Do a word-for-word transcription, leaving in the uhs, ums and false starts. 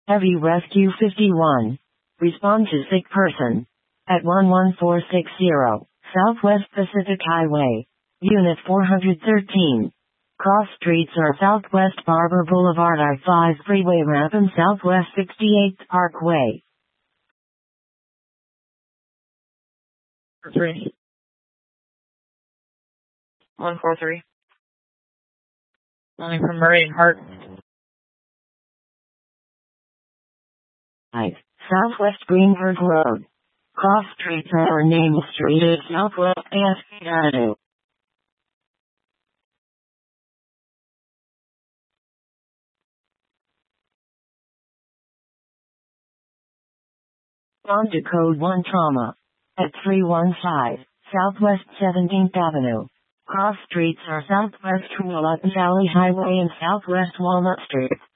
Heavy Rescue fifty-one. Respond to sick person. At one one four six zero, Southwest Pacific Highway. Unit four hundred thirteen. Cross streets are Southwest Barber Boulevard, I five Freeway Ramp, and Southwest sixty-eighth Parkway. Three. One four three. Calling from Murray and Hart. five. Southwest Greenberg Road. Cross streets are Name Street at Southwest Aspen Avenue. On to Code one Trauma. At three one five, Southwest seventeenth Avenue. Cross streets are Southwest Tualatin Valley Highway and Southwest Walnut Street.